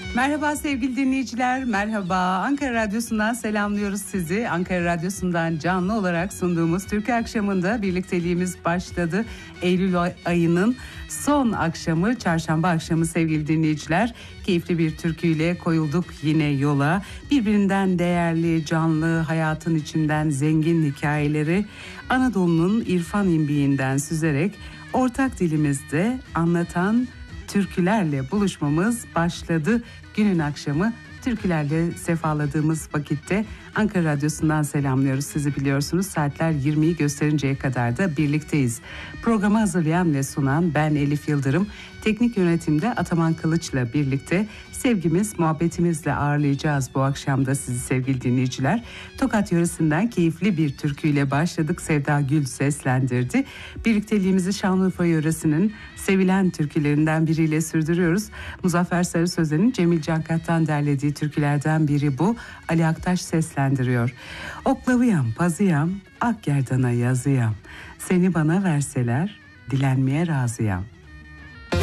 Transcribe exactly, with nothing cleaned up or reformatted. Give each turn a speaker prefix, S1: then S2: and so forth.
S1: Merhaba sevgili dinleyiciler, merhaba. Ankara Radyosu'ndan selamlıyoruz sizi. Ankara Radyosu'ndan canlı olarak sunduğumuz Türkü Akşamı'nda birlikteliğimiz başladı. Eylül ayının son akşamı, çarşamba akşamı sevgili dinleyiciler. Keyifli bir türküyle koyulduk yine yola. Birbirinden değerli, canlı, hayatın içinden zengin hikayeleri Anadolu'nun irfan imbiğinden süzerek ortak dilimizde anlatan türkülerle buluşmamız başladı. Günün akşamı türkülerle sefaladığımız vakitte Ankara Radyosu'ndan selamlıyoruz. Sizi biliyorsunuz, saatler yirmiyi gösterinceye kadar da birlikteyiz. Programı hazırlayan ve sunan ben Elif Yıldırım. Teknik yönetimde Ataman Kılıç'la birlikte sevgimiz, muhabbetimizle ağırlayacağız bu akşam da sizi sevgili dinleyiciler. Tokat yöresinden keyifli bir türküyle başladık. Sevda Gül seslendirdi. Birlikteliğimizi Şanlıurfa yöresinin sevilen türkülerinden biriyle sürdürüyoruz. Muzaffer Sarı Sözen'in Cemil Cankat'tan derlediği türkülerden biri bu. Ali Aktaş seslendiriyor. Oklavıyam, pazıyam, ak gerdana yazıyam. Seni bana verseler dilenmeye razıyam.